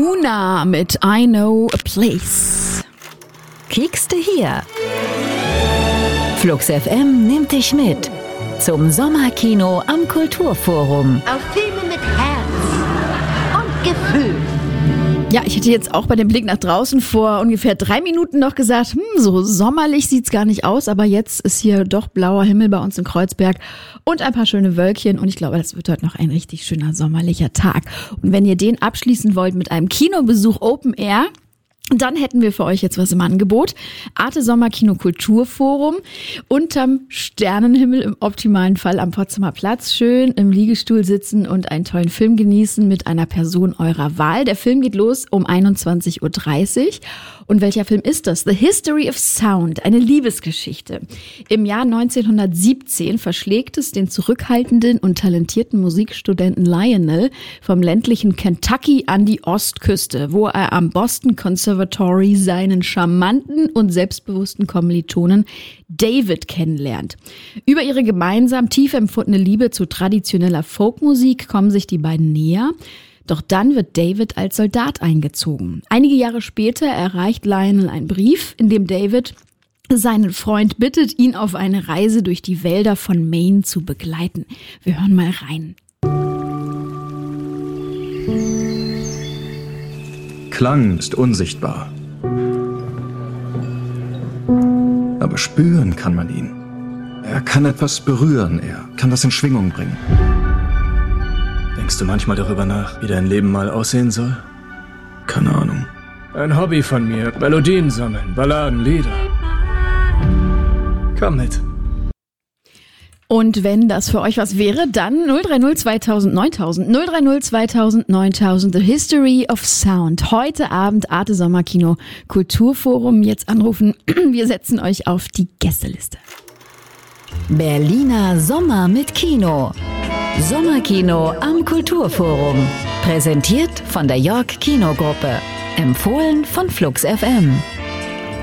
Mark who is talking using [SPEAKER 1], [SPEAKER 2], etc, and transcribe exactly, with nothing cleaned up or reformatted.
[SPEAKER 1] Muna mit I Know a Place.
[SPEAKER 2] Kiekste hier. Flux F M nimmt dich mit zum Sommerkino am Kulturforum.
[SPEAKER 3] Auf Filme mit Herz und Gefühl.
[SPEAKER 1] Ja, ich hätte jetzt auch bei dem Blick nach draußen vor ungefähr drei Minuten noch gesagt, hm, so sommerlich sieht's gar nicht aus, aber jetzt ist hier doch blauer Himmel bei uns in Kreuzberg und ein paar schöne Wölkchen und ich glaube, das wird heute noch ein richtig schöner sommerlicher Tag. Und wenn ihr den abschließen wollt mit einem Kinobesuch Open Air, dann hätten wir für euch jetzt was im Angebot. Arte Sommerkino Kulturforum unterm Sternenhimmel im optimalen Fall am Potsdamer Platz. Schön im Liegestuhl sitzen und einen tollen Film genießen mit einer Person eurer Wahl. Der Film geht los um einundzwanzig Uhr dreißig. Und welcher Film ist das? The History of Sound, eine Liebesgeschichte. Im Jahr neunzehnhundertsiebzehn verschlägt es den zurückhaltenden und talentierten Musikstudenten Lionel vom ländlichen Kentucky an die Ostküste, wo er am Boston Conservatory seinen charmanten und selbstbewussten Kommilitonen David kennenlernt. Über ihre gemeinsam tief empfundene Liebe zu traditioneller Folkmusik kommen sich die beiden näher. Doch dann wird David als Soldat eingezogen. Einige Jahre später erreicht Lionel einen Brief, in dem David seinen Freund bittet, ihn auf eine Reise durch die Wälder von Maine zu begleiten. Wir hören mal rein.
[SPEAKER 4] Klang ist unsichtbar. Aber spüren kann man ihn. Er kann etwas berühren, er kann das in Schwingung bringen.
[SPEAKER 5] Denkst du manchmal darüber nach, wie dein Leben mal aussehen soll?
[SPEAKER 4] Keine Ahnung.
[SPEAKER 5] Ein Hobby von mir. Melodien sammeln, Balladen, Lieder. Komm mit.
[SPEAKER 1] Und wenn das für euch was wäre, dann null drei null zweitausend neuntausend, null drei null zweitausend neuntausend, The History of Sound. Heute Abend Arte Sommerkino Kulturforum. Jetzt anrufen, wir setzen euch auf die Gästeliste.
[SPEAKER 2] Berliner Sommer mit Kino. Sommerkino am Kulturforum. Präsentiert von der York Kinogruppe. Empfohlen von Flux F M.